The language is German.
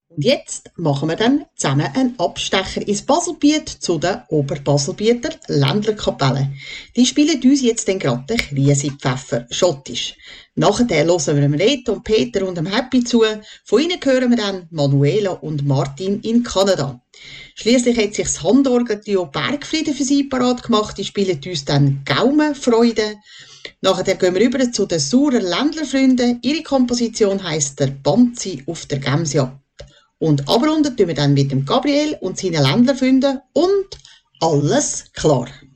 Und jetzt machen wir dann zusammen einen Abstecher ins Baselbiet zu den Oberbaselbieter Ländlerkapellen. Die spielen uns jetzt dann gerade den Kriesipfeffer schottisch. Nachher hören wir dem Reto und Peter und dem Happy zu. Von ihnen hören wir dann Manuela und Martin in Kanada. Schliesslich hat sich das Handorgel-Trio Bergfrieden für sie parat gemacht. Die spielen uns dann Gaumenfreude. Nachher gehen wir über zu den Saurer Ländlerfreunden. Ihre Komposition heisst «Der Banzi auf der Gemsjagd». Und abrunden tun wir dann mit dem Gabriel und seinen Ländlerfreunden und alles klar.